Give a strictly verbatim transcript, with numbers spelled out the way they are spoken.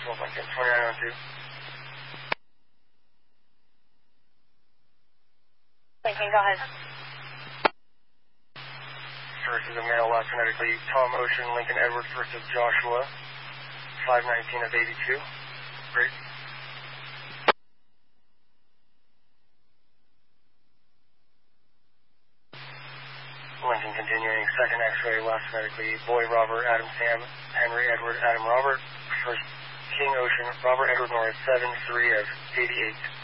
Central Lincoln, twenty-nine oh two. Lincoln, go ahead. First is a male, last phonetically Tom Ocean, Lincoln Edward, first of Joshua, five nineteen of eighty-two. Great. Lincoln continuing, second X-ray, last phonetically Boy Robert, Adam Sam, Henry Edward, Adam Robert, first King Ocean, Robert Edward Norris, seven three of eighty-eight.